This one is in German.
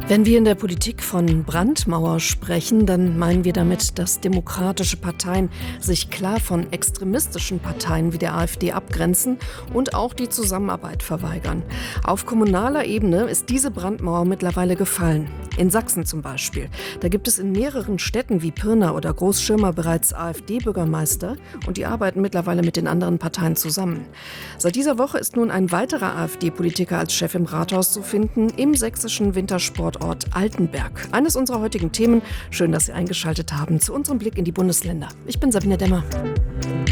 Wenn wir in der Politik von Brandmauer sprechen, dann meinen wir damit, dass demokratische Parteien sich klar von extremistischen Parteien wie der AfD abgrenzen und auch die Zusammenarbeit verweigern. Auf kommunaler Ebene ist diese Brandmauer mittlerweile gefallen. In Sachsen zum Beispiel. Da gibt es in mehreren Städten wie Pirna oder Großschirma bereits AfD-Bürgermeister und die arbeiten mittlerweile mit den anderen Parteien zusammen. Seit dieser Woche ist nun ein weiterer AfD-Politiker als Chef im Rathaus zu finden, im sächsischen Wintersportort Altenberg. Eines unserer heutigen Themen. Schön, dass Sie eingeschaltet haben zu unserem Blick in die Bundesländer. Ich bin Sabine Demmer.